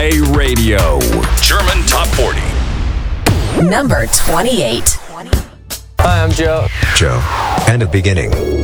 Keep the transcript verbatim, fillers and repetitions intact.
Play Radio. German Top forty. Number twenty-eight. Hi, I'm Joe. Joe. And a beginning.